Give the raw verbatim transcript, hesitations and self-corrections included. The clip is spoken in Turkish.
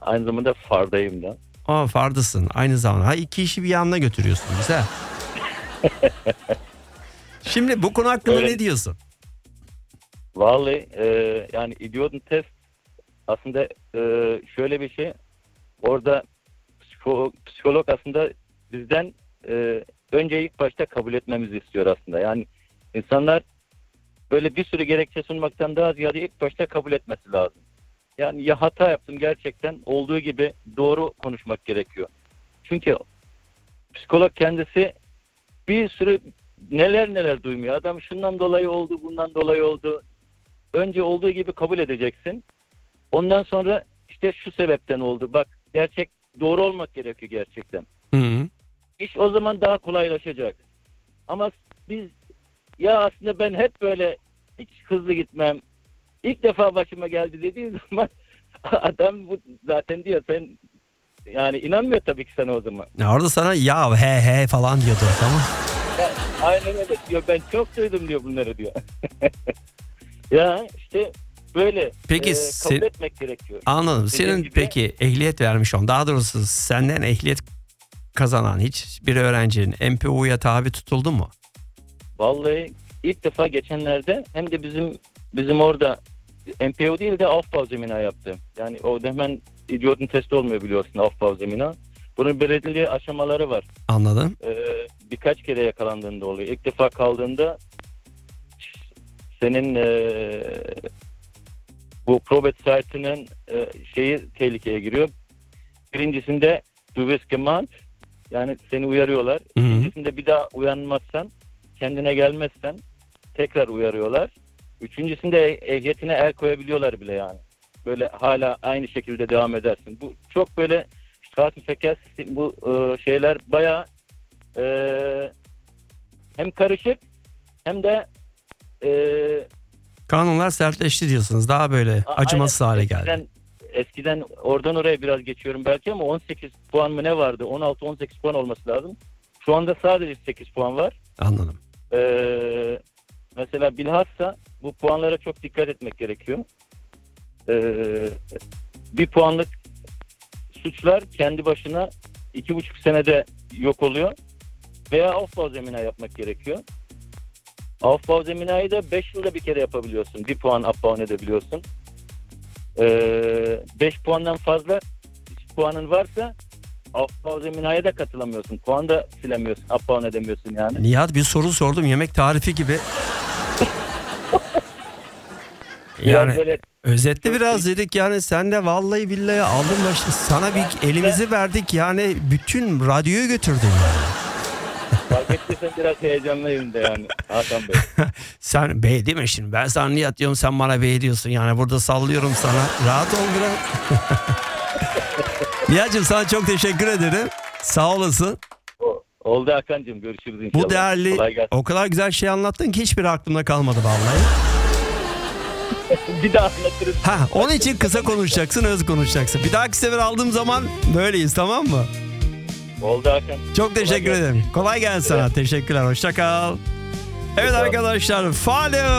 Aynı zamanda fardayım da. Aa, fardasın aynı zamanda. Ha, iki işi bir yanına götürüyorsun. Güzel. Şimdi bu konu hakkında Öyle. ne diyorsun? Vallahi e, yani idiotun test aslında e, şöyle bir şey. Orada psiko- psikolog aslında bizden e, önce ilk başta kabul etmemizi istiyor aslında. Yani insanlar böyle bir sürü gerekçe sunmaktan daha ziyade ilk başta kabul etmesi lazım. Yani ya hata yaptım gerçekten olduğu gibi doğru konuşmak gerekiyor. Çünkü psikolog kendisi bir sürü neler neler duymuyor. Adam şundan dolayı oldu, bundan dolayı oldu. Önce olduğu gibi kabul edeceksin. Ondan sonra işte şu sebepten oldu. Bak gerçek doğru olmak gerekiyor gerçekten. Hı-hı. İş o zaman daha kolaylaşacak. Ama biz ya aslında ben hep böyle hiç hızlı gitmem. İlk defa başıma geldi dediğin zaman adam bu zaten diyor sen yani inanmıyor tabii ki sana o zaman. Ya orada sana ya he he falan diyordu tamam. Ya, aynen öyle diyor ben çok duydum diyor bunları diyor. Ya işte böyle Peki e, sen- kabul etmek gerekiyor. Anladım. Dediğim Senin gibi- peki ehliyet vermiş olan, daha doğrusu senden ehliyet kazanan hiç bir öğrencinin M P U'ya tabi tutuldu mu? Vallahi ilk defa geçenlerde hem de bizim bizim orada M P O değil de Aufbauzemina yaptım. Yani o da hemen idiotun testi olmuyor biliyorsun Aufbauzemina. Bunun belirli aşamaları var. Anladım. Ee, birkaç kere yakalandığında oluyor. İlk defa kaldığında senin ee, bu probet site'inin ee, şeyi tehlikeye giriyor. Birincisinde du wirst gemahnt, yani seni uyarıyorlar. Hı hı. İkincisinde bir daha uyanmazsan, kendine gelmezsen tekrar uyarıyorlar. Üçüncüsünde ehliyetine el koyabiliyorlar bile yani. Böyle hala aynı şekilde devam edersin. Bu çok böyle saat-ı feker sistemi, bu e, şeyler bayağı e, hem karışık hem de e, Kanunlar sertleşti diyorsunuz. Daha böyle a- acımasız aynen. hale eskiden, geldi. Eskiden oradan oraya biraz geçiyorum belki ama on sekiz puan mı ne vardı? on altı on sekiz puan olması lazım. Şu anda sadece sekiz puan var. Anladım. Ee, mesela bilhassa bu puanlara çok dikkat etmek gerekiyor. Ee, bir puanlık suçlar kendi başına iki buçuk senede yok oluyor. Veya Aufbauzemina yapmak gerekiyor. Aufbauzemina'yı da beş yılda bir kere yapabiliyorsun. Bir puan updown edebiliyorsun. Ee, beş puandan fazla puanın varsa Aufbauzemina'ya da katılamıyorsun. Puan da silemiyorsun. Updown edemiyorsun yani. Nihat, bir soru sordum, yemek tarifi gibi. Biraz Yani böyle özetle biraz dedik yani, sen de vallahi billahi aldın başını, sana bir elimizi verdik yani, bütün radyoyu götürdün yani. fark ettiysen biraz heyecanlıyım da yani Hakan Bey. Sen bey değil mi şimdi? Ben sana Nihat diyorum, sen bana bey diyorsun yani, burada sallıyorum sana. Rahat ol biraz. Nihat'cığım sana çok teşekkür ederim. Sağ olasın. O- Oldu Hakan'cığım, görüşürüz inşallah. Bu değerli, Kolay gelsin. o kadar güzel şey anlattın ki hiçbir aklımda kalmadı vallahi. Bir daha anlatırız. Ha, onun için kısa konuşacaksın, öz konuşacaksın. Bir dahaki sefer aldığım zaman böyleyiz, tamam mı? Oldu Hakan. Çok teşekkür gelsin. ederim. Kolay gelsin sana. Teşekkürler. Hoşça kal. Evet Hoşça kal. arkadaşlar, Follow